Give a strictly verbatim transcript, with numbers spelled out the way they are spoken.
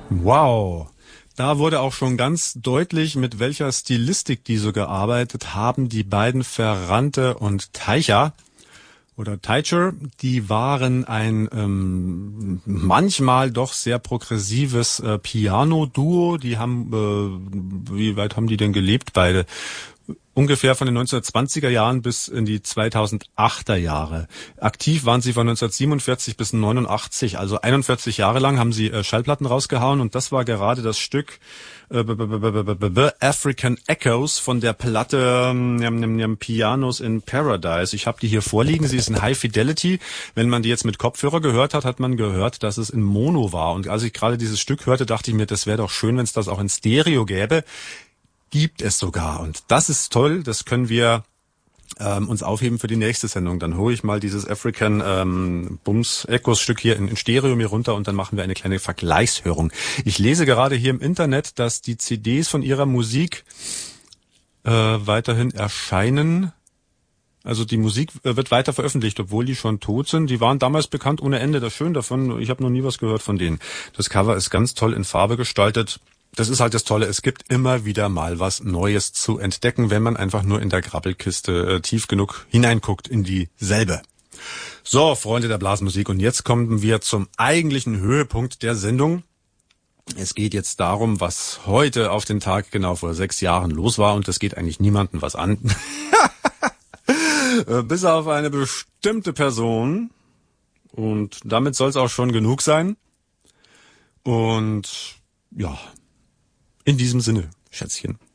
Wow. Da wurde auch schon ganz deutlich, mit welcher Stilistik die so gearbeitet haben. Die beiden Ferrante und Teicher oder Teicher, die waren ein ähm, manchmal doch sehr progressives äh, Piano-Duo. Die haben, äh, wie weit haben die denn gelebt beide? Ungefähr von den neunzehnhundertzwanziger Jahren bis in die zweitausendachter Jahre. Aktiv waren sie von neunzehnhundertsiebenundvierzig bis neunundachtzig, also einundvierzig Jahre lang haben sie äh, Schallplatten rausgehauen und das war gerade das Stück äh, b- b- b- b- b- b- African Echoes von der Platte ähm, Pianos in Paradise. Ich habe die hier vorliegen, sie ist in High Fidelity. Wenn man die jetzt mit Kopfhörer gehört hat, hat man gehört, dass es in Mono war. Und als ich gerade dieses Stück hörte, dachte ich mir, das wäre doch schön, wenn es das auch in Stereo gäbe. Gibt es sogar. Und das ist toll, das können wir ähm, uns aufheben für die nächste Sendung. Dann hole ich mal dieses African ähm, Bums Echos Stück hier in, in Stereo mir runter und dann machen wir eine kleine Vergleichshörung. Ich lese gerade hier im Internet, dass die C Ds von ihrer Musik äh, weiterhin erscheinen. Also die Musik äh, wird weiter veröffentlicht, obwohl die schon tot sind. Die waren damals bekannt ohne Ende. Das Schöne davon, ich habe noch nie was gehört von denen. Das Cover ist ganz toll in Farbe gestaltet. Das ist halt das Tolle, es gibt immer wieder mal was Neues zu entdecken, wenn man einfach nur in der Grabbelkiste äh, tief genug hineinguckt in dieselbe. So, Freunde der Blasmusik, und jetzt kommen wir zum eigentlichen Höhepunkt der Sendung. Es geht jetzt darum, was heute auf den Tag genau vor sechs Jahren los war, und das geht eigentlich niemandem was an. Bis auf eine bestimmte Person, und damit soll es auch schon genug sein. Und ja... In diesem Sinne, Schätzchen.